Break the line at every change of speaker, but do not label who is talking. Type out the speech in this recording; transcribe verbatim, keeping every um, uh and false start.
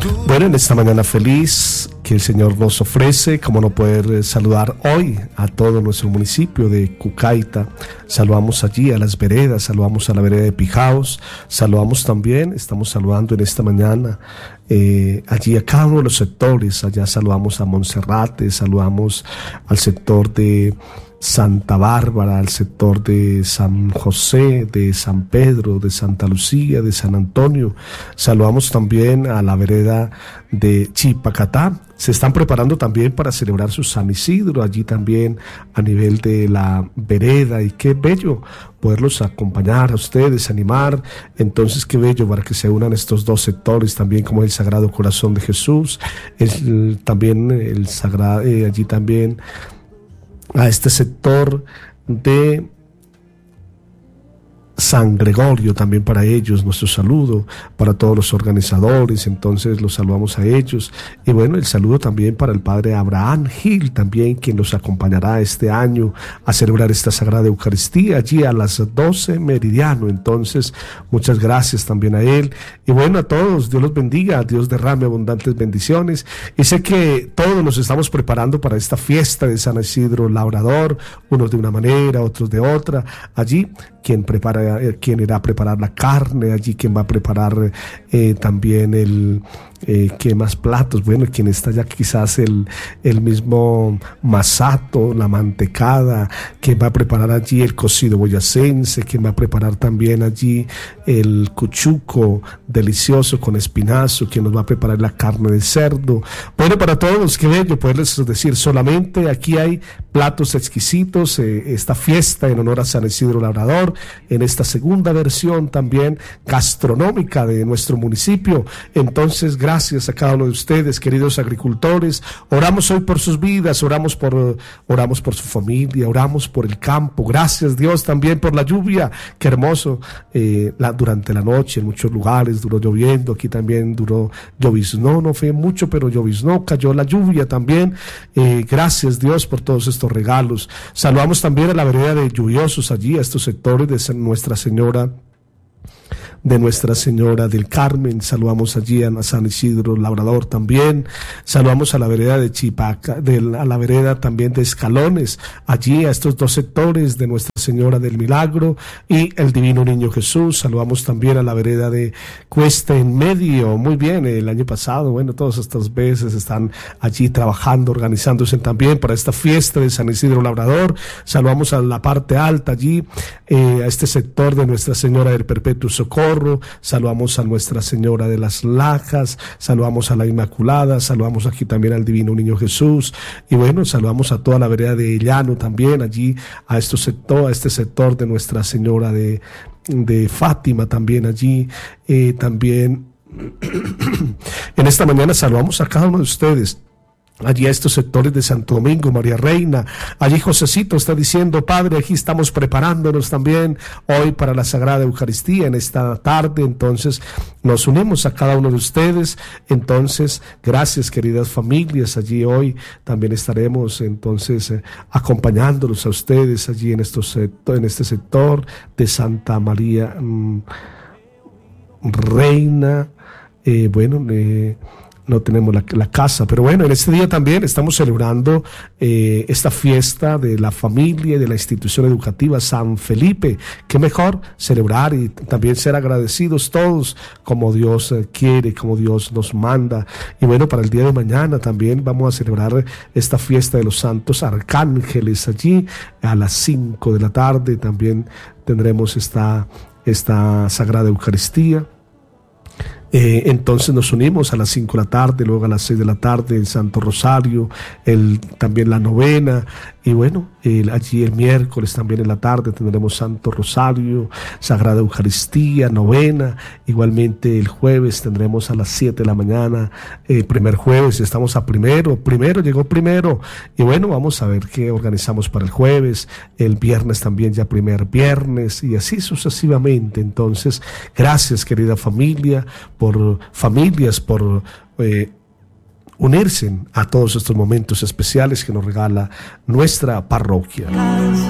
Bueno, en esta mañana feliz que el Señor nos ofrece, como no poder saludar hoy a todo nuestro municipio de Cucaita. Saludamos allí a las veredas, saludamos a la vereda de Pijaos, saludamos también, estamos saludando en esta mañana eh, allí a cada uno de los sectores. Allá saludamos a Monserrate, saludamos al sector de Santa Bárbara, al sector de San José, de San Pedro, de Santa Lucía, de San Antonio. Saludamos también a la vereda de Chipacatá. Se están preparando también para celebrar su San Isidro, allí también a nivel de la vereda, y qué bello poderlos acompañar a ustedes, animar. Entonces qué bello para que se unan estos dos sectores también, como el Sagrado Corazón de Jesús, el, también el sagrado, eh, allí también a este sector de San Gregorio, también para ellos nuestro saludo, para todos los organizadores. Entonces los saludamos a ellos, y bueno, el saludo también para el padre Abraham Gil, también quien nos acompañará este año a celebrar esta Sagrada Eucaristía allí a las doce meridiano. Entonces muchas gracias también a él, y bueno, a todos, Dios los bendiga, Dios derrame abundantes bendiciones. Y sé que todos nos estamos preparando para esta fiesta de San Isidro Labrador, unos de una manera, otros de otra. Allí quien prepara, quien irá a preparar la carne, allí quien va a preparar eh, también el eh, qué más platos, bueno, quien está ya quizás el, el mismo masato, la mantecada, quien va a preparar allí el cocido boyacense, quien va a preparar también allí el cuchuco delicioso con espinazo, quien nos va a preparar la carne de cerdo. Bueno, para todos, qué bello poderles decir, solamente aquí hay platos exquisitos, eh, esta fiesta en honor a San Isidro Labrador, en esta segunda versión también gastronómica de nuestro municipio. Entonces, gracias a cada uno de ustedes, queridos agricultores. Oramos hoy por sus vidas, oramos por, oramos por su familia, oramos por el campo. Gracias, Dios, también por la lluvia. Qué hermoso, eh, la, durante la noche en muchos lugares duró lloviendo, aquí también duró lloviznó, no fue mucho, pero lloviznó, cayó la lluvia también. Eh, gracias, Dios, por todos estos regalos. Saludamos también a la vereda de Lluviosos, allí a estos sectores de Nuestra Señora de Nuestra Señora del Carmen. Saludamos allí a San Isidro Labrador también. Saludamos a la vereda de Chipaca, de, a la vereda también de Escalones, allí a estos dos sectores de Nuestra Señora del Milagro y el Divino Niño Jesús. Saludamos también a la vereda de Cuesta en Medio. Muy bien, el año pasado, bueno, todas estas veces están allí trabajando, organizándose también para esta fiesta de San Isidro Labrador. Saludamos a la parte alta allí, eh, a este sector de Nuestra Señora del Perpetuo Socorro. Saludamos a Nuestra Señora de las Lajas, saludamos a la Inmaculada, saludamos aquí también al Divino Niño Jesús, y bueno, saludamos a toda la vereda de Llano también, allí a, estos sector, a este sector de Nuestra Señora de, de Fátima también allí, eh, también en esta mañana saludamos a cada uno de ustedes. Allí a estos sectores de Santo Domingo, María Reina, allí Josecito está diciendo, Padre, aquí estamos preparándonos también hoy para la Sagrada Eucaristía en esta tarde. Entonces nos unimos a cada uno de ustedes. Entonces, gracias, queridas familias, allí hoy también estaremos entonces eh, acompañándolos a ustedes allí en, estos, en este sector de Santa María mmm, Reina, eh, bueno, eh, no tenemos la, la casa, pero bueno, en este día también estamos celebrando eh, esta fiesta de la familia y de la institución educativa San Felipe. Qué mejor celebrar y también ser agradecidos todos como Dios eh, quiere, como Dios nos manda. Y bueno, para el día de mañana también vamos a celebrar esta fiesta de los santos arcángeles allí a las cinco de la tarde. También tendremos esta, esta Sagrada Eucaristía. Eh, entonces nos unimos a las cinco de la tarde, luego a las seis de la tarde el Santo Rosario, el, también la novena, y bueno, el, allí el miércoles también en la tarde tendremos Santo Rosario, Sagrada Eucaristía, novena. Igualmente el jueves tendremos a las siete de la mañana, eh, primer jueves, estamos a primero, primero llegó primero, y bueno, vamos a ver qué organizamos para el jueves, el viernes también ya primer viernes, y así sucesivamente. Entonces, gracias, querida familia, por familias, por eh, unirse a todos estos momentos especiales que nos regala nuestra parroquia.